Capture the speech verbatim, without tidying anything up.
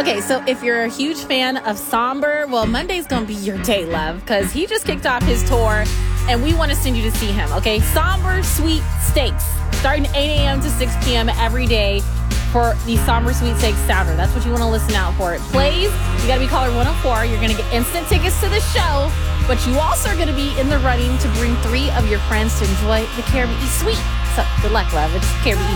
Okay, so if you're a huge fan of Somber, well, Monday's going to be your day, love, because he just kicked off his tour, and we want to send you to see him, okay? Somber Sweet Steaks, starting eight a.m. to six p.m. every day for the Somber Sweet Steaks Sounder. That's what you want to listen out for. It plays. You got to be caller one oh four. You're going to get instant tickets to the show, but you also are going to be in the running to bring three of your friends to enjoy the Caribbean Suite. So good luck, love. It's Caribbean.